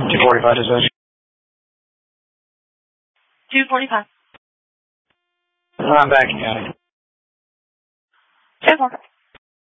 245 dispatch. 245. I'm back in county. 10-4.